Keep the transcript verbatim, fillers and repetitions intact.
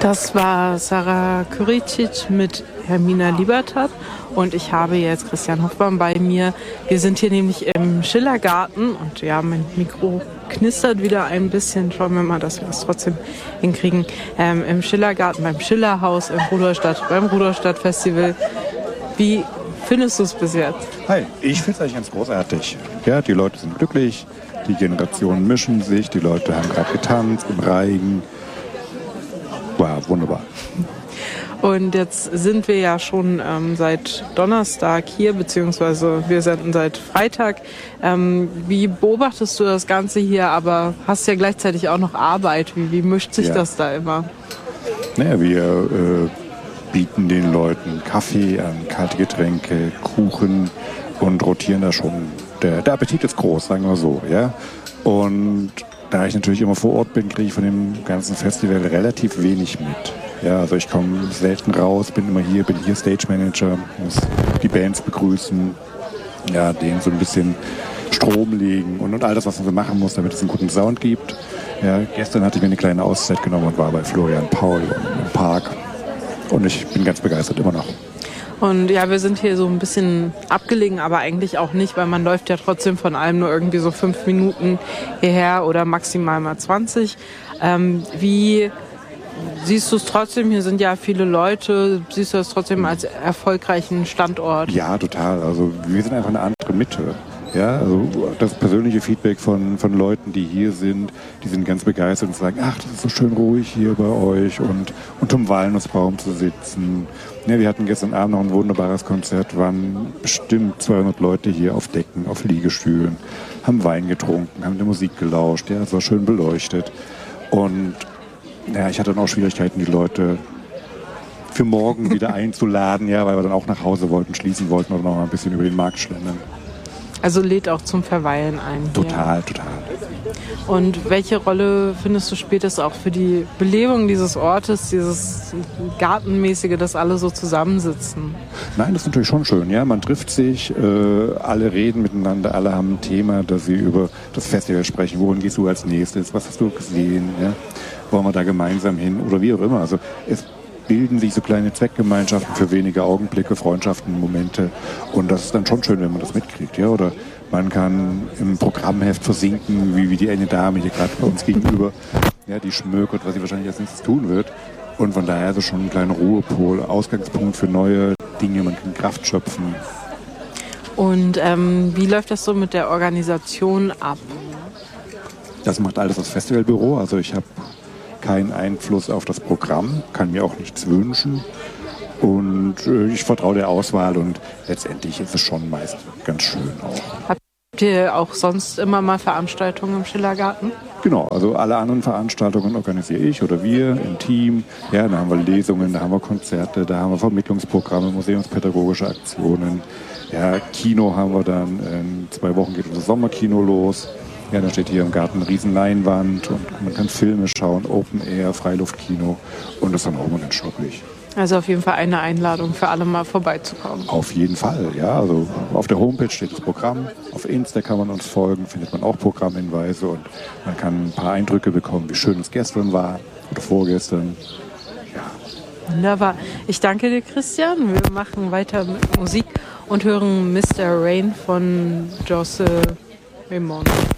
Das war Sarah Küricic mit Hermina Libertat und ich habe jetzt Christian Hoffmann bei mir. Wir sind hier nämlich im Schillergarten und ja, mein Mikro knistert wieder ein bisschen. Schauen wir mal, dass wir das trotzdem hinkriegen. Ähm, Im Schillergarten, beim Schillerhaus in Rudolstadt, beim Rudolstadt Festival. Wie findest du es bis jetzt? Hi, ich finde es eigentlich ganz großartig. Ja, die Leute sind glücklich, die Generationen mischen sich, die Leute haben gerade getanzt im Reigen. Wow, wunderbar. Und jetzt sind wir ja schon ähm, seit Donnerstag hier, beziehungsweise wir senden seit Freitag. Ähm, wie beobachtest du das Ganze hier, aber hast ja gleichzeitig auch noch Arbeit. Wie, wie mischt sich ja. das da immer? Naja, wir äh, bieten den Leuten Kaffee an, kalte Getränke, Kuchen und rotieren da schon. Der, der Appetit ist groß, sagen wir so. Ja? Und da ich natürlich immer vor Ort bin, kriege ich von dem ganzen Festival relativ wenig mit. Ja, also ich komme selten raus, bin immer hier, bin hier Stage Manager, muss die Bands begrüßen, ja, denen so ein bisschen Strom legen und, und all das, was man so machen muss, damit es einen guten Sound gibt. Ja, gestern hatte ich mir eine kleine Auszeit genommen und war bei Florian Paul im Park und ich bin ganz begeistert immer noch. Und ja, wir sind hier so ein bisschen abgelegen, aber eigentlich auch nicht, weil man läuft ja trotzdem von allem nur irgendwie so fünf Minuten hierher oder maximal mal zwanzig. Ähm, wie siehst du es trotzdem? Hier sind ja viele Leute. Siehst du das trotzdem als erfolgreichen Standort? Ja, total. Also wir sind einfach eine andere Mitte. Ja, also das persönliche Feedback von, von Leuten, die hier sind, die sind ganz begeistert und sagen, ach, das ist so schön ruhig hier bei euch und unterm Walnussbaum zu sitzen. Ja, wir hatten gestern Abend noch ein wunderbares Konzert, waren bestimmt zweihundert Leute hier auf Decken, auf Liegestühlen, haben Wein getrunken, haben der Musik gelauscht, ja, es war schön beleuchtet. Und ja, ich hatte dann auch Schwierigkeiten, die Leute für morgen wieder einzuladen, ja, weil wir dann auch nach Hause wollten, schließen wollten oder noch mal ein bisschen über den Markt schlendern. Also lädt auch zum Verweilen ein. Total, ja. total. Und welche Rolle findest du spielt das auch für die Belebung dieses Ortes, dieses Gartenmäßige, dass alle so zusammensitzen? Nein, das ist natürlich schon schön. Ja, man trifft sich, äh, alle reden miteinander, alle haben ein Thema, dass sie über das Festival sprechen. Wohin gehst du als nächstes? Was hast du gesehen? Ja? Wollen wir da gemeinsam hin? Oder wie auch immer. Also es bilden sich so kleine Zweckgemeinschaften für wenige Augenblicke, Freundschaften, Momente. Und das ist dann schon schön, wenn man das mitkriegt. Ja? Oder man kann im Programmheft versinken, wie, wie die eine Dame hier gerade bei uns gegenüber, ja, die schmökert, was sie wahrscheinlich als nächstes tun wird. Und von daher ist es schon ein kleiner Ruhepol, Ausgangspunkt für neue Dinge, man kann Kraft schöpfen. Und ähm, wie läuft das so mit der Organisation ab? Das macht alles das Festivalbüro. Also ich habe keinen Einfluss auf das Programm, kann mir auch nichts wünschen. Und äh, ich vertraue der Auswahl und letztendlich ist es schon meist ganz schön auch. Habt ihr auch sonst immer mal Veranstaltungen im Schillergarten? Genau, also alle anderen Veranstaltungen organisiere ich oder wir im Team. Ja, da haben wir Lesungen, da haben wir Konzerte, da haben wir Vermittlungsprogramme, museumspädagogische Aktionen. Ja, Kino haben wir dann, in zwei Wochen geht unser Sommerkino los. Ja, da steht hier im Garten eine riesen Leinwand und man kann Filme schauen, Open Air, Freiluftkino und das ist dann auch immer ganz schnucklig. Also auf jeden Fall eine Einladung für alle mal vorbeizukommen. Auf jeden Fall, ja. Also auf der Homepage steht das Programm. Auf Insta kann man uns folgen, findet man auch Programmhinweise und man kann ein paar Eindrücke bekommen, wie schön es gestern war oder vorgestern. Ja. Wunderbar. Ich danke dir, Christian. Wir machen weiter mit Musik und hören Mister Rain von Josse Raymond.